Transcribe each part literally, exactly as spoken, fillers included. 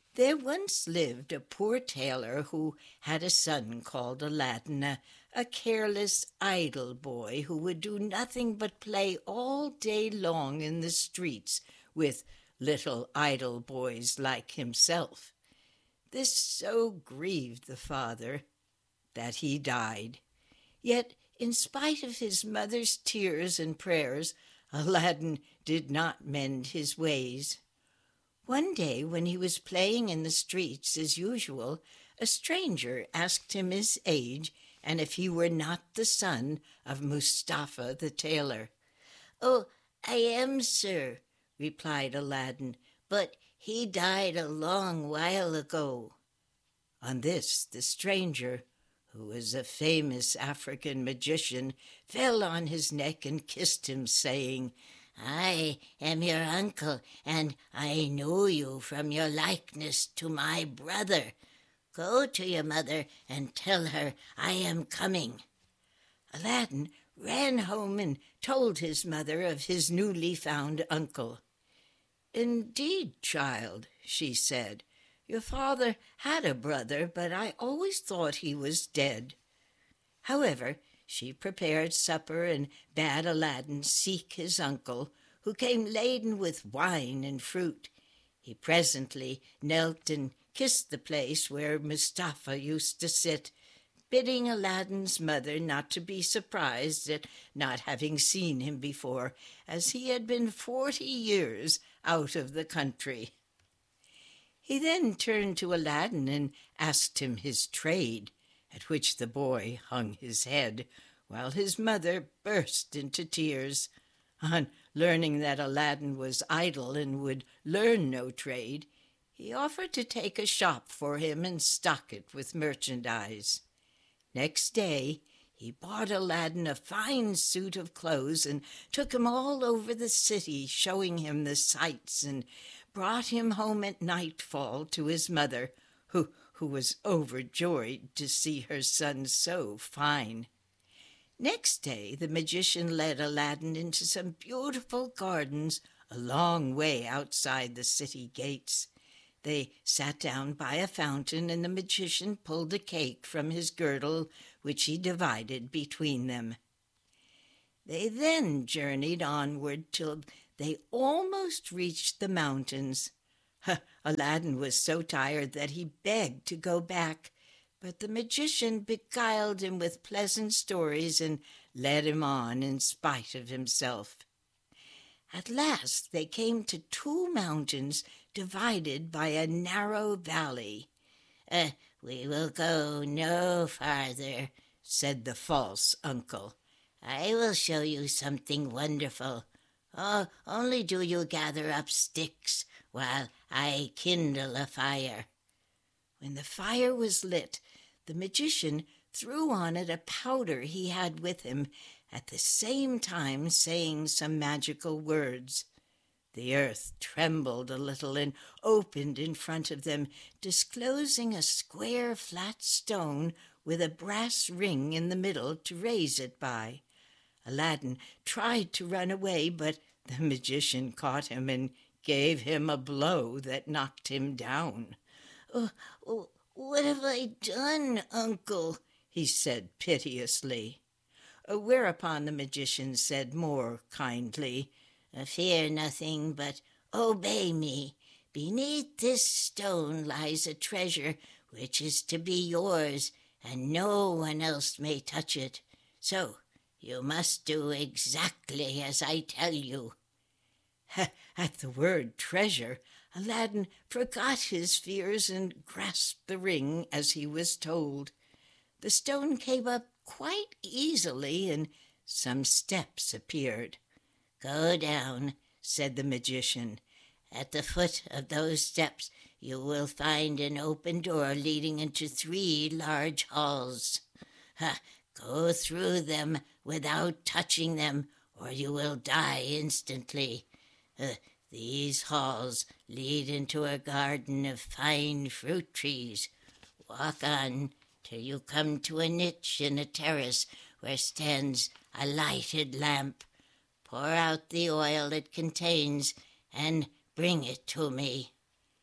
There once lived a poor tailor who had a son called Aladdin, a, a careless, idle boy who would do nothing but play all day long in the streets with little idle boys like himself. This so grieved the father that he died. Yet, in spite of his mother's tears and prayers, Aladdin did not mend his ways. One day, when he was playing in the streets as usual, a stranger asked him his age and if he were not the son of Mustapha the tailor. "Oh, I am, sir," replied Aladdin, "but he died a long while ago." On this, the stranger, who was a famous African magician, fell on his neck and kissed him, saying, "I am your uncle, and I know you from your likeness to my brother. Go to your mother and tell her I am coming." Aladdin ran home and told his mother of his newly found uncle. "Indeed, child," she said, "your father had a brother, but I always thought he was dead." However, she prepared supper and bade Aladdin seek his uncle, who came laden with wine and fruit. He presently knelt and kissed the place where Mustapha used to sit, bidding Aladdin's mother not to be surprised at not having seen him before, as he had been forty years out of the country. He then turned to Aladdin and asked him his trade, at which the boy hung his head, while his mother burst into tears. On learning that Aladdin was idle and would learn no trade, he offered to take a shop for him and stock it with merchandise. Next day he bought Aladdin a fine suit of clothes and took him all over the city, showing him the sights, and brought him home at nightfall to his mother, who, who was overjoyed to see her son so fine. Next day the magician led Aladdin into some beautiful gardens a long way outside the city gates. They sat down by a fountain, and the magician pulled a cake from his girdle, which he divided between them. They then journeyed onward till they almost reached the mountains. Aladdin was so tired that he begged to go back, but the magician beguiled him with pleasant stories and led him on in spite of himself. At last they came to two mountains divided by a narrow valley. Uh, "We will go no farther," said the false uncle. "I will show you something wonderful. Oh, only do you gather up sticks while I kindle a fire." When the fire was lit, the magician threw on it a powder he had with him, at the same time saying some magical words. The earth trembled a little and opened in front of them, disclosing a square flat stone with a brass ring in the middle to raise it by. Aladdin tried to run away, but the magician caught him and gave him a blow that knocked him down. "Oh, oh, what have I done, uncle?" he said piteously. Whereupon the magician said more kindly, "Fear nothing, but obey me. Beneath this stone lies a treasure which is to be yours, and no one else may touch it. So you must do exactly as I tell you." At the word treasure, Aladdin forgot his fears and grasped the ring as he was told. The stone came up quite easily, and some steps appeared. "Go down," said the magician. "At the foot of those steps you will find an open door leading into three large halls. Ha, go through them without touching them, or you will die instantly. Uh, these halls lead into a garden of fine fruit trees. Walk on till you come to a niche in a terrace where stands a lighted lamp. Pour out the oil it contains and bring it to me."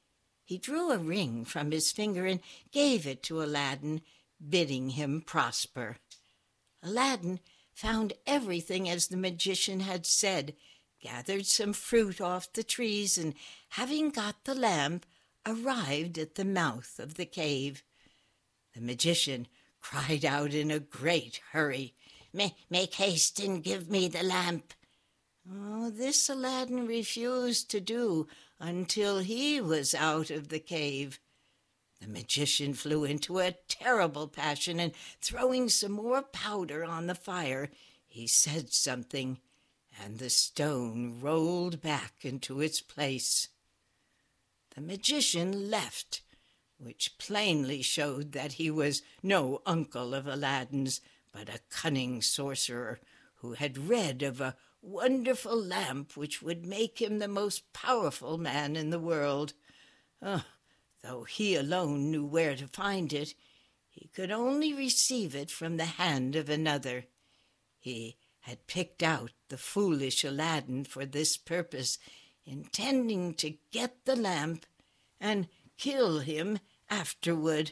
He drew a ring from his finger and gave it to Aladdin, bidding him prosper. Aladdin found everything as the magician had said, gathered some fruit off the trees, and, having got the lamp, arrived at the mouth of the cave. The magician cried out in a great hurry, "Make haste and give me the lamp." Oh, this Aladdin refused to do until he was out of the cave. The magician flew into a terrible passion, and throwing some more powder on the fire, he said something, and the stone rolled back into its place. The magician left, which plainly showed that he was no uncle of Aladdin's, but a cunning sorcerer who had read of a wonderful lamp which would make him the most powerful man in the world. Oh, though he alone knew where to find it, he could only receive it from the hand of another. He had picked out the foolish Aladdin for this purpose, intending to get the lamp and kill him afterward.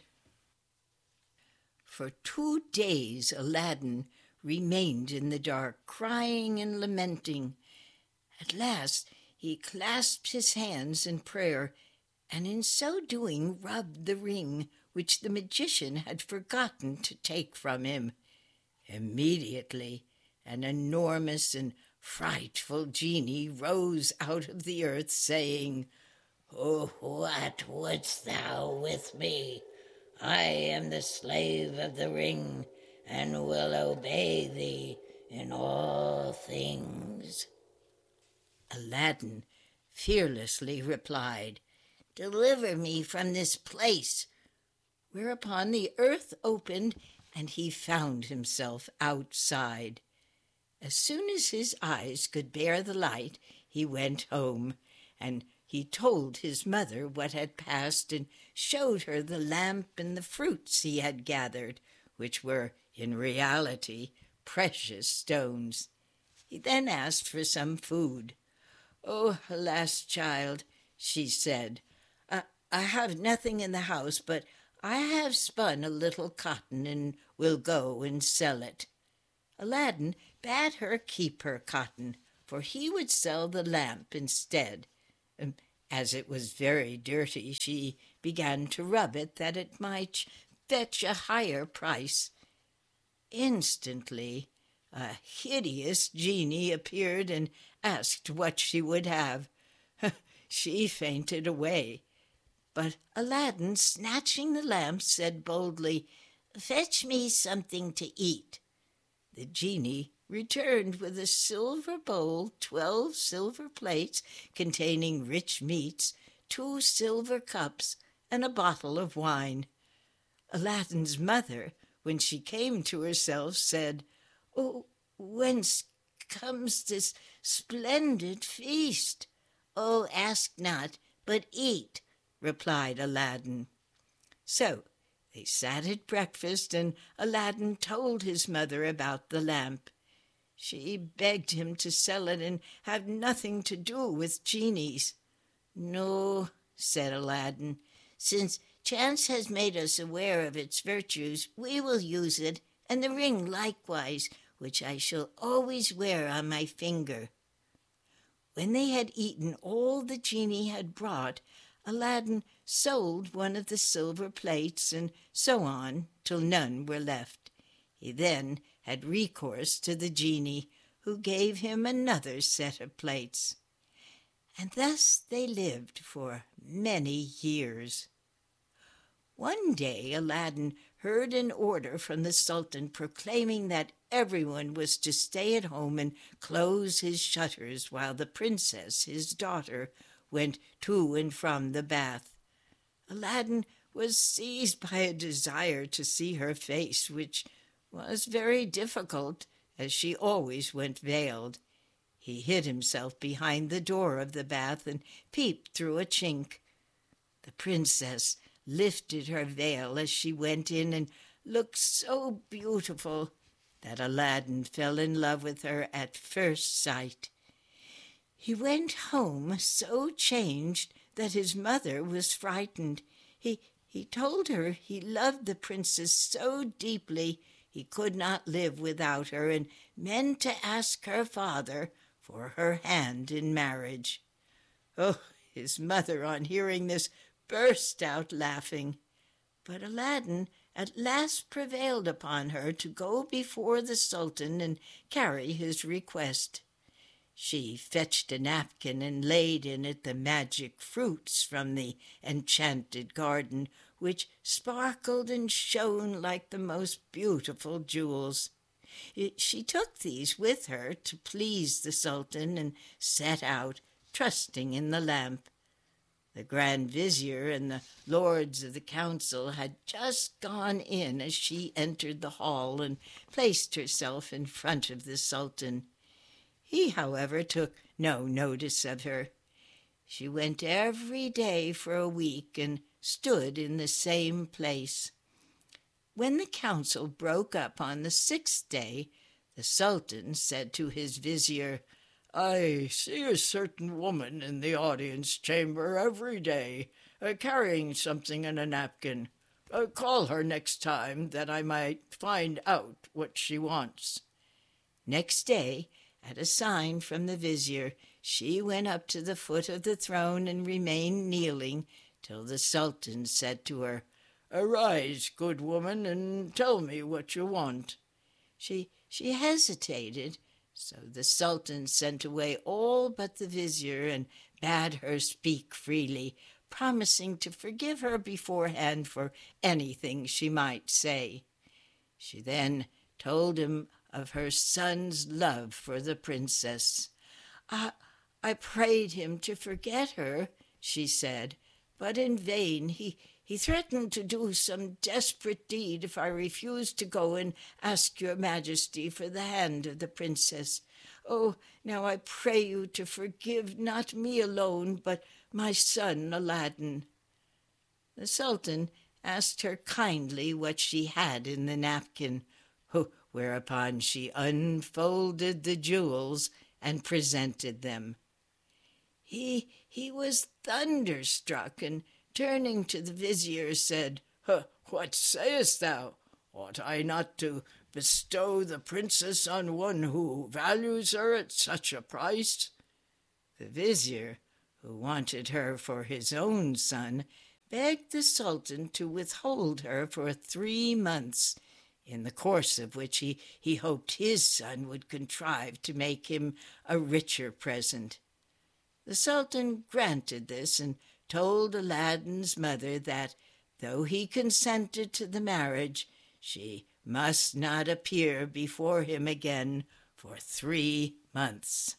For two days Aladdin remained in the dark, crying and lamenting. At last he clasped his hands in prayer, and in so doing rubbed the ring which the magician had forgotten to take from him. Immediately an enormous and frightful genie rose out of the earth, saying, "Oh, what wouldst thou with me? I am the slave of the ring, and will obey thee in all things." Aladdin fearlessly replied, "Deliver me from this place," whereupon the earth opened, and he found himself outside. As soon as his eyes could bear the light, he went home, and he told his mother what had passed, and showed her the lamp and the fruits he had gathered, which were, in reality, precious stones. He then asked for some food. "Oh, alas, child," she said, I, I have nothing in the house, but I have spun a little cotton and will go and sell it." Aladdin bade her keep her cotton, for he would sell the lamp instead. As it was very dirty, she began to rub it that it might fetch a higher price. Instantly a hideous genie appeared and asked what she would have. She fainted away, but Aladdin, snatching the lamp, said boldly, "Fetch me something to eat." The genie returned with a silver bowl, twelve silver plates containing rich meats, two silver cups, and a bottle of wine. Aladdin's mother, when she came to herself, said, "Oh, whence comes this splendid feast?" "Oh, ask not, but eat," replied Aladdin. So they sat at breakfast, and Aladdin told his mother about the lamp. She begged him to sell it and have nothing to do with genies. "No," said Aladdin, "since chance has made us aware of its virtues, we will use it, and the ring likewise, which I shall always wear on my finger." When they had eaten all the genie had brought, Aladdin sold one of the silver plates, and so on till none were left. He then had recourse to the genie, who gave him another set of plates. And thus they lived for many years. One day Aladdin heard an order from the Sultan proclaiming that everyone was to stay at home and close his shutters while the princess, his daughter, went to and from the bath. Aladdin was seized by a desire to see her face, which was very difficult, as she always went veiled. He hid himself behind the door of the bath and peeped through a chink. The princess lifted her veil as she went in and looked so beautiful that Aladdin fell in love with her at first sight. He went home so changed that his mother was frightened. He, he told her he loved the princess so deeply he could not live without her, and meant to ask her father for her hand in marriage. Oh, his mother, on hearing this, burst out laughing. But Aladdin at last prevailed upon her to go before the Sultan and carry his request. She fetched a napkin and laid in it the magic fruits from the enchanted garden, which sparkled and shone like the most beautiful jewels. She took these with her to please the Sultan and set out, trusting in the lamp. The Grand Vizier and the lords of the council had just gone in as she entered the hall and placed herself in front of the Sultan. He, however, took no notice of her. She went every day for a week and stood in the same place. When the council broke up on the sixth day, the Sultan said to his vizier, "I see a certain woman in the audience chamber every day, uh, carrying something in a napkin. Uh, call her next time, that I might find out what she wants." Next day, at a sign from the vizier, she went up to the foot of the throne and remained kneeling till the Sultan said to her, "Arise, good woman, and tell me what you want." She, she hesitated, so the Sultan sent away all but the vizier and bade her speak freely, promising to forgive her beforehand for anything she might say. She then told him of her son's love for the princess. I, I prayed him to forget her," she said, "but in vain. He, he threatened to do some desperate deed if I refused to go and ask your majesty for the hand of the princess. Oh, now I pray you to forgive not me alone, but my son Aladdin." The Sultan asked her kindly what she had in the napkin, whereupon she unfolded the jewels and presented them. He, he was thunderstruck, and turning to the vizier said, "What sayest thou? Ought I not to bestow the princess on one who values her at such a price?" The vizier, who wanted her for his own son, begged the Sultan to withhold her for three months, in the course of which he, he hoped his son would contrive to make him a richer present. The Sultan granted this and told Aladdin's mother that, though he consented to the marriage, she must not appear before him again for three months.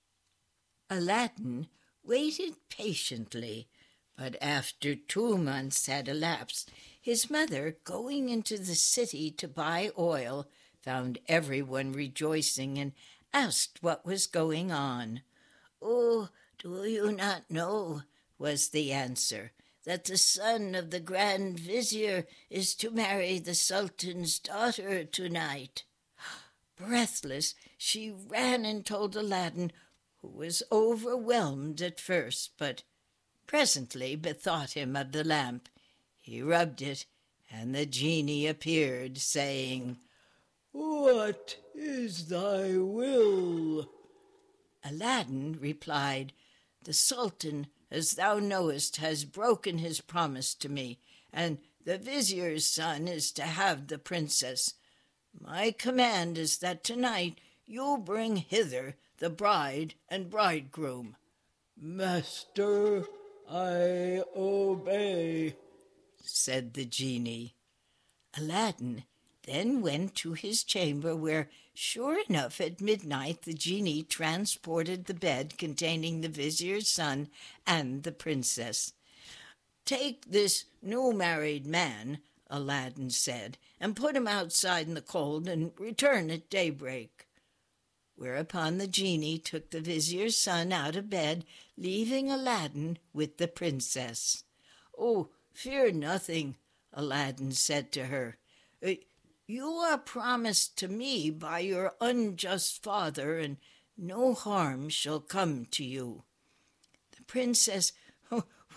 Aladdin waited patiently, but after two months had elapsed, his mother, going into the city to buy oil, found everyone rejoicing and asked what was going on. "Oh, do you not know," was the answer, "that the son of the Grand Vizier is to marry the Sultan's daughter tonight?" Breathless, she ran and told Aladdin, who was overwhelmed at first, but presently bethought him of the lamp. He rubbed it, and the genie appeared, saying, "What is thy will?" Aladdin replied, "The Sultan, as thou knowest, has broken his promise to me, and the vizier's son is to have the princess. My command is that tonight you bring hither the bride and bridegroom." "Master, I obey," said the genie. Aladdin then went to his chamber, where, sure enough, at midnight the genie transported the bed containing the vizier's son and the princess. "Take this new-married man," Aladdin said, "and put him outside in the cold, and return at daybreak." Whereupon the genie took the vizier's son out of bed, leaving Aladdin with the princess. "Oh, fear nothing," Aladdin said to her. "You are promised to me by your unjust father, and no harm shall come to you." The princess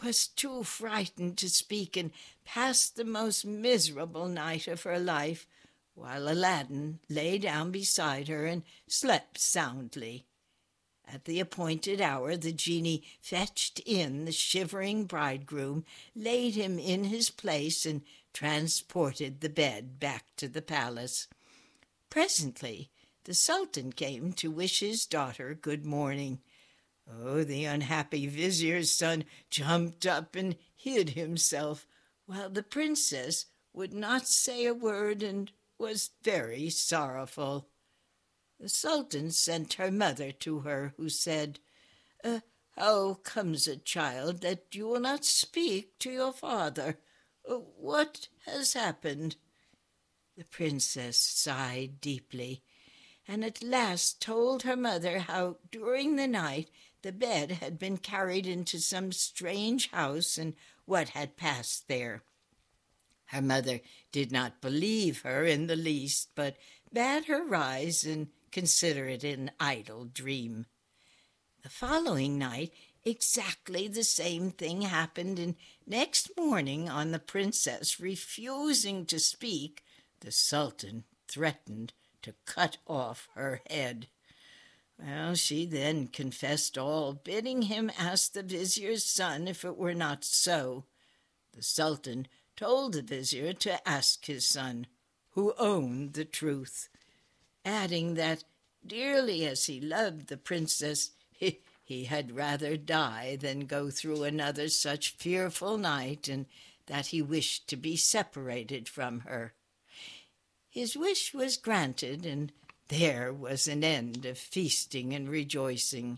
was too frightened to speak and passed the most miserable night of her life, while Aladdin lay down beside her and slept soundly. At the appointed hour the genie fetched in the shivering bridegroom, laid him in his place, and transported the bed back to the palace. Presently the Sultan came to wish his daughter good morning. Oh, the unhappy vizier's son jumped up and hid himself, while the princess would not say a word and was very sorrowful. The Sultan sent her mother to her, who said, uh, "How comes it, child, that you will not speak to your father? Uh, what has happened?" The princess sighed deeply, and at last told her mother how during the night the bed had been carried into some strange house and what had passed there. Her mother did not believe her in the least, but bade her rise and consider it an idle dream. The following night exactly the same thing happened, and next morning, on the princess refusing to speak, the Sultan threatened to cut off her head. Well, she then confessed all, bidding him ask the vizier's son if it were not so. The Sultan told the vizier to ask his son, who owned the truth, adding that, dearly as he loved the princess, he, he had rather die than go through another such fearful night, and that he wished to be separated from her. His wish was granted, and there was an end of feasting and rejoicing.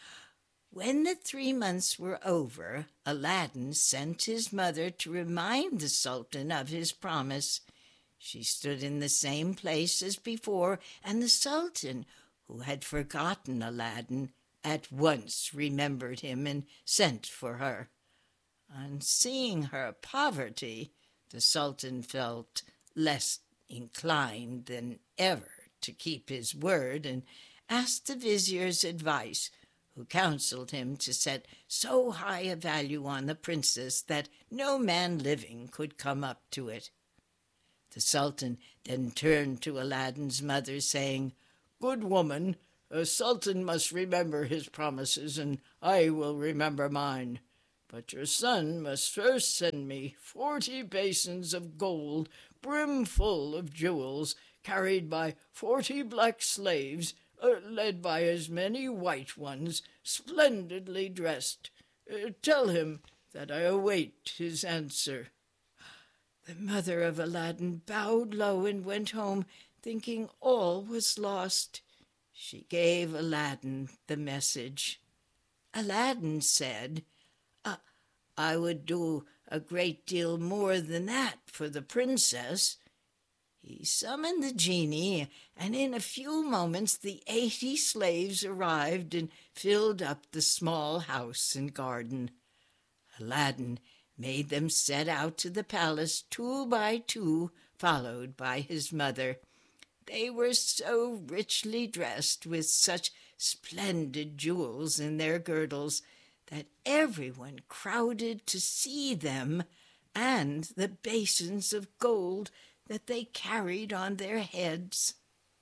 When the three months were over, Aladdin sent his mother to remind the Sultan of his promise. She stood in the same place as before, and the Sultan, who had forgotten Aladdin, at once remembered him and sent for her. On seeing her poverty, the Sultan felt less inclined than ever to keep his word, and asked the vizier's advice, who counseled him to set so high a value on the princess that no man living could come up to it. The Sultan then turned to Aladdin's mother, saying, "Good woman, a sultan must remember his promises, and I will remember mine. But your son must first send me forty basins of gold, brimful of jewels, carried by forty black slaves, uh, led by as many white ones, splendidly dressed. Uh, tell him that I await his answer." The mother of Aladdin bowed low and went home, thinking all was lost. She gave Aladdin the message. Aladdin said, uh, "I would do a great deal more than that for the princess." He summoned the genie, and in a few moments the eighty slaves arrived and filled up the small house and garden. Aladdin made them set out to the palace two by two, followed by his mother. They were so richly dressed, with such splendid jewels in their girdles, that everyone crowded to see them and the basins of gold that they carried on their heads.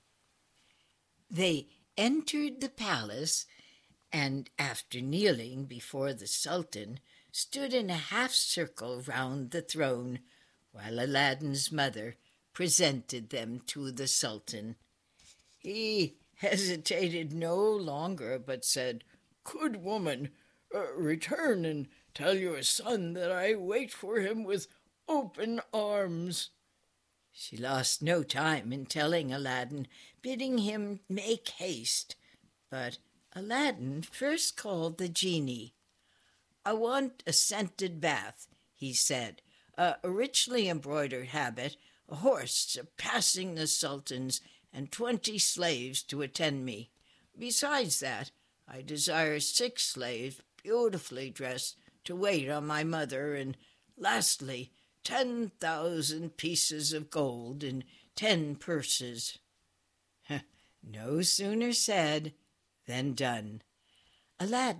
They entered the palace, and after kneeling before the Sultan, stood in a half-circle round the throne, while Aladdin's mother presented them to the Sultan. He hesitated no longer, but said, "Good woman, uh, return and tell your son that I wait for him with open arms." She lost no time in telling Aladdin, bidding him make haste. But Aladdin first called the genie. "I want a scented bath," he said, "a richly embroidered habit, a horse surpassing the Sultan's, and twenty slaves to attend me. Besides that, I desire six slaves, beautifully dressed, to wait on my mother, and lastly, ten thousand pieces of gold and ten purses." No sooner said than done. Aladdin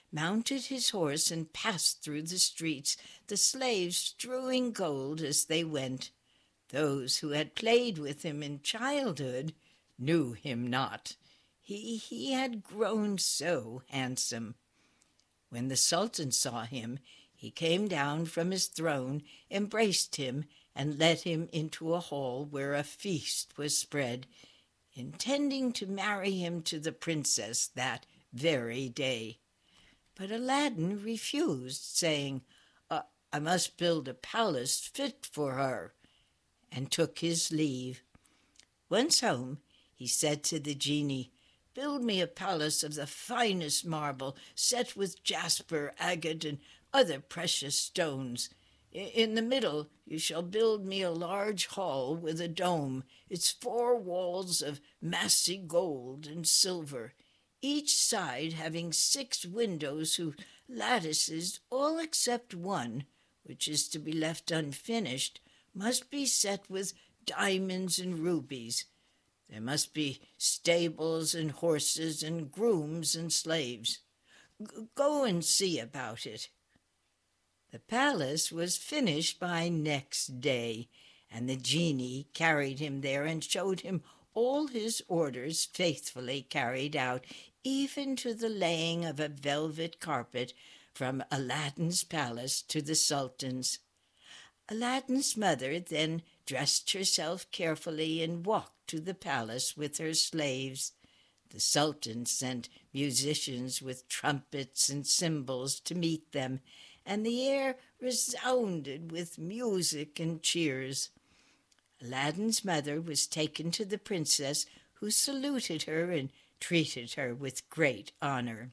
mounted his horse and passed through the streets, the slaves strewing gold as they went. Those who had played with him in childhood knew him not. He, he had grown so handsome. When the Sultan saw him, he came down from his throne, embraced him, and led him into a hall where a feast was spread, intending to marry him to the princess that very day. But Aladdin refused, saying, uh, I must build a palace fit for her, and took his leave. Once home, he said to the genie, Build me a palace of the finest marble, set with jasper, agate, and other precious stones. In the middle you shall build me a large hall with a dome, its four walls of massy gold and silver, each side having six windows whose lattices, all except one, which is to be left unfinished, must be set with diamonds and rubies. There must be stables and horses and grooms and slaves. G- go and see about it. The palace was finished by next day, and the genie carried him there and showed him all his orders faithfully carried out, even to the laying of a velvet carpet from Aladdin's palace to the Sultan's. Aladdin's mother then dressed herself carefully and walked to the palace with her slaves. The Sultan sent musicians with trumpets and cymbals to meet them, and the air resounded with music and cheers. Aladdin's mother was taken to the princess, who saluted her and treated her with great honor.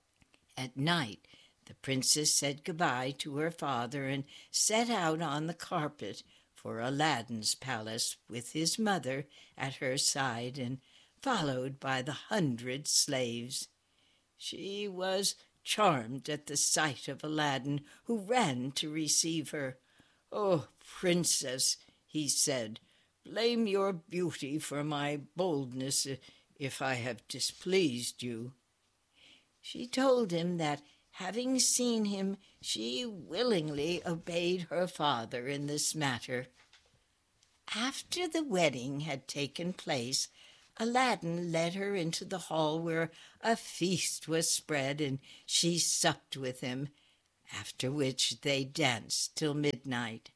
At night, the princess said goodbye to her father and set out on the carpet for Aladdin's palace with his mother at her side and followed by the hundred slaves. She was charmed at the sight of Aladdin, who ran to receive her. "Oh, princess," he said, "blame your beauty for my boldness if I have displeased you." She told him that, having seen him, she willingly obeyed her father in this matter. After the wedding had taken place, Aladdin led her into the hall where a feast was spread, and she supped with him, after which they danced till midnight.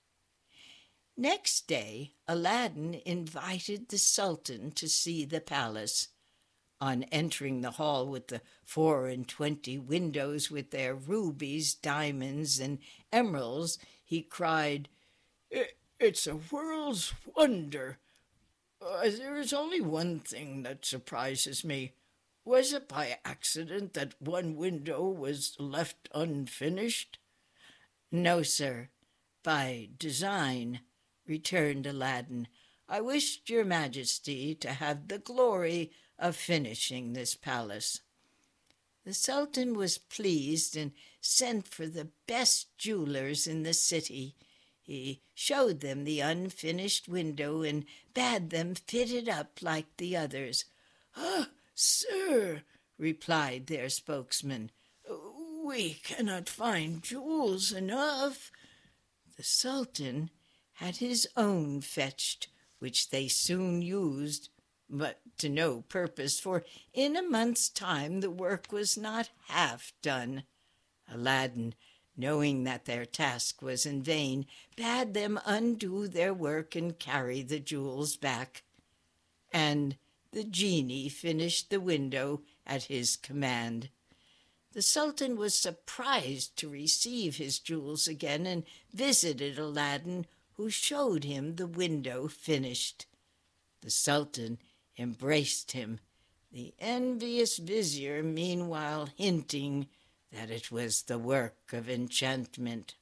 Next day, Aladdin invited the Sultan to see the palace. On entering the hall with the four and twenty windows with their rubies, diamonds, and emeralds, he cried, "It's a world's wonder. Uh, there is only one thing that surprises me. Was it by accident that one window was left unfinished?" "No, sir, by design," returned Aladdin. "I wished your Majesty to have the glory of finishing this palace." The Sultan was pleased and sent for the best jewelers in the city. He showed them the unfinished window and bade them fit it up like the others. "Ah, sir," replied their spokesman, "we cannot find jewels enough." The Sultan had his own fetched, which they soon used, but to no purpose, for in a month's time the work was not half done. Aladdin, knowing that their task was in vain, bade them undo their work and carry the jewels back. And the genie finished the window at his command. The Sultan was surprised to receive his jewels again and visited Aladdin, who showed him the window finished. The Sultan embraced him, the envious vizier meanwhile hinting that it was the work of enchantment.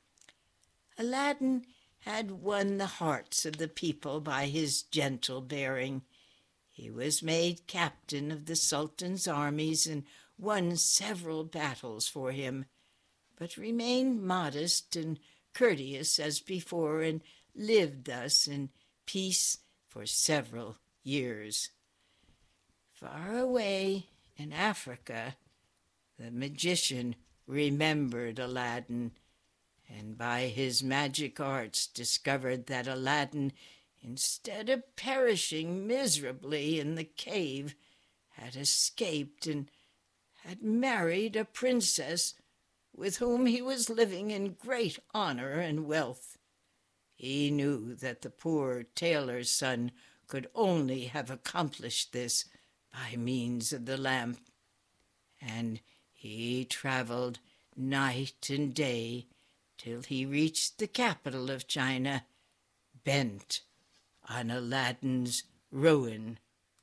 Aladdin had won the hearts of the people by his gentle bearing. He was made captain of the Sultan's armies and won several battles for him, but remained modest and courteous as before, and lived thus in peace for several years. Far away in Africa, The magician remembered Aladdin, and by his magic arts discovered that Aladdin, instead of perishing miserably in the cave, had escaped and had married a princess with whom he was living in great honor and wealth. He knew that the poor tailor's son could only have accomplished this by means of the lamp, and he traveled night and day till he reached the capital of China, bent on Aladdin's ruin.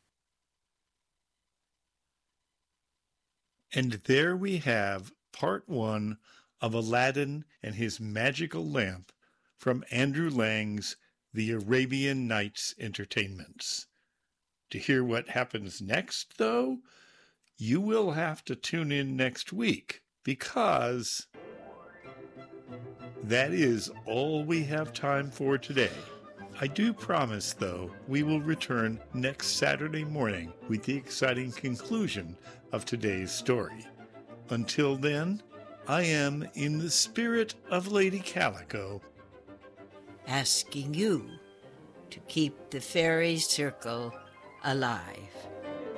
And there we have part one of Aladdin and his magical lamp from Andrew Lang's The Arabian Nights Entertainments. To hear what happens next, though, you will have to tune in next week, because that is all we have time for today. I do promise, though, we will return next Saturday morning with the exciting conclusion of today's story. Until then, I am in the spirit of Lady Calico, asking you to keep the fairy circle alive.